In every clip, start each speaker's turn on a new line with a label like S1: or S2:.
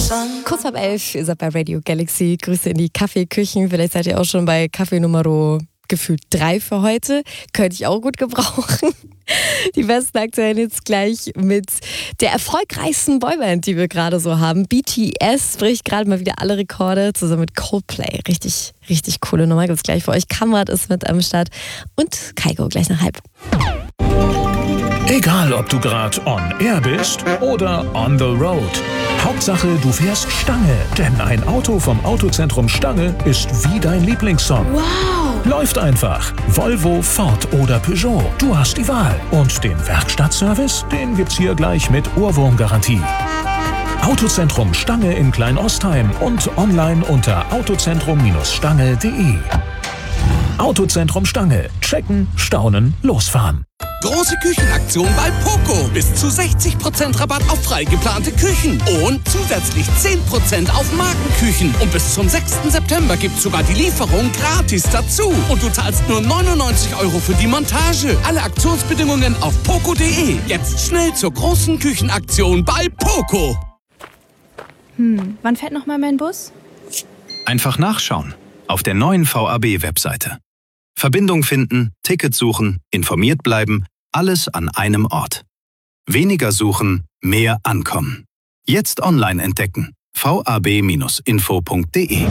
S1: Kurz ab 11 ist er bei Radio Galaxy. Grüße in die Kaffeeküchen. Vielleicht seid ihr auch schon bei Kaffee Nummer gefühlt 3 für heute. Könnte ich auch gut gebrauchen. Die besten aktuellen jetzt gleich mit der erfolgreichsten Boyband, die wir gerade so haben. BTS bricht gerade mal wieder alle Rekorde zusammen mit Coldplay. Richtig, richtig coole Nummer. Gibt's gleich für euch. Kamrat ist mit am Start und Kaiko gleich nach 12:30.
S2: Egal, ob du gerade on air bist oder on the road. Hauptsache, du fährst Stange. Denn ein Auto vom Autozentrum Stange ist wie dein Lieblingssong.
S1: Wow!
S2: Läuft einfach. Volvo, Ford oder Peugeot. Du hast die Wahl. Und den Werkstattservice, den gibt's hier gleich mit Ohrwurmgarantie. Autozentrum Stange in Kleinostheim und online unter autozentrum-stange.de. Autozentrum Stange. Checken, staunen, losfahren.
S3: Große Küchenaktion bei Poco. Bis zu 60% Rabatt auf frei geplante Küchen. Und zusätzlich 10% auf Markenküchen. Und bis zum 6. September gibt's sogar die Lieferung gratis dazu. Und du zahlst nur 99 € für die Montage. Alle Aktionsbedingungen auf poco.de. Jetzt schnell zur großen Küchenaktion bei Poco.
S4: Wann fährt nochmal mein Bus?
S5: Einfach nachschauen. Auf der neuen VAB-Webseite. Verbindung finden, Ticket suchen, informiert bleiben, alles an einem Ort. Weniger suchen, mehr ankommen. Jetzt online entdecken. vab-info.de.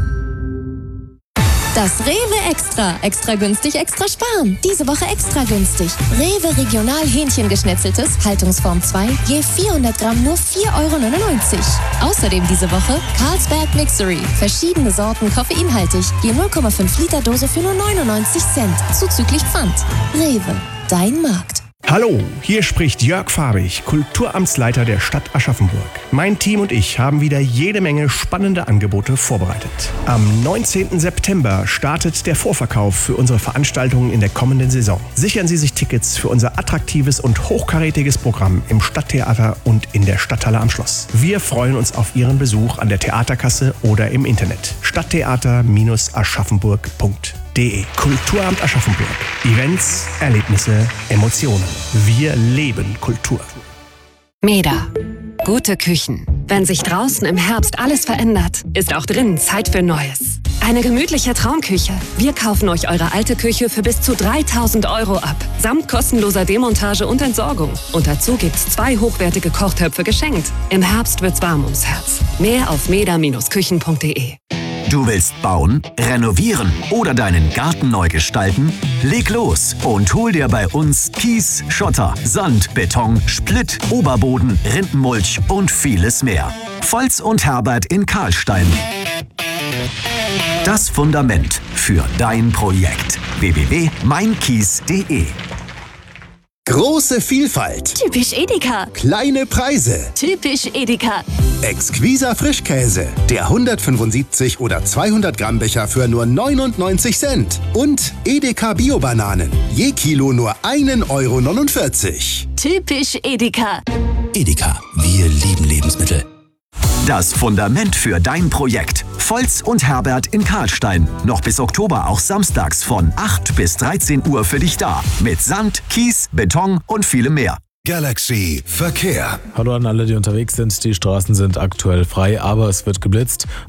S6: Das Rewe Extra. Extra günstig, extra sparen. Diese Woche extra günstig. Rewe Regional Hähnchengeschnetzeltes, Haltungsform 2, je 400 Gramm nur 4,99 €. Außerdem diese Woche Carlsberg Mixery. Verschiedene Sorten koffeinhaltig, je 0,5 Liter Dose für nur 99 Cent. Zuzüglich Pfand. Rewe, dein Markt.
S7: Hallo, hier spricht Jörg Fabich, Kulturamtsleiter der Stadt Aschaffenburg. Mein Team und ich haben wieder jede Menge spannende Angebote vorbereitet. Am 19. September startet der Vorverkauf für unsere Veranstaltungen in der kommenden Saison. Sichern Sie sich Tickets für unser attraktives und hochkarätiges Programm im Stadttheater und in der Stadthalle am Schloss. Wir freuen uns auf Ihren Besuch an der Theaterkasse oder im Internet. Stadttheater-aschaffenburg.de. Kulturamt Aschaffenburg. Events, Erlebnisse, Emotionen. Wir leben Kultur.
S8: MEDA. Gute Küchen. Wenn sich draußen im Herbst alles verändert, ist auch drinnen Zeit für Neues. Eine gemütliche Traumküche. Wir kaufen euch eure alte Küche für bis zu 3.000 € ab. Samt kostenloser Demontage und Entsorgung. Und dazu gibt's 2 hochwertige Kochtöpfe geschenkt. Im Herbst wird's warm ums Herz. Mehr auf meda-küchen.de.
S9: Du willst bauen, renovieren oder deinen Garten neu gestalten? Leg los und hol dir bei uns Kies, Schotter, Sand, Beton, Splitt, Oberboden, Rindenmulch und vieles mehr. Volz und Herbert in Karlstein. Das Fundament für dein Projekt. www.meinkies.de.
S10: Große Vielfalt.
S6: Typisch Edeka.
S10: Kleine Preise.
S6: Typisch Edeka.
S10: Exquiser Frischkäse. Der 175 oder 200 Gramm Becher für nur 99 Cent. Und Edeka Bio-Bananen. Je Kilo nur 1,49 €.
S6: Typisch Edeka.
S10: Edeka. Wir lieben Lebensmittel.
S9: Das Fundament für dein Projekt. Volz und Herbert in Karlstein. Noch bis Oktober auch samstags von 8 bis 13 Uhr für dich da. Mit Sand, Kies, Beton und vielem mehr.
S11: Galaxy Verkehr.
S12: Hallo an alle, die unterwegs sind. Die Straßen sind aktuell frei, aber es wird geblitzt.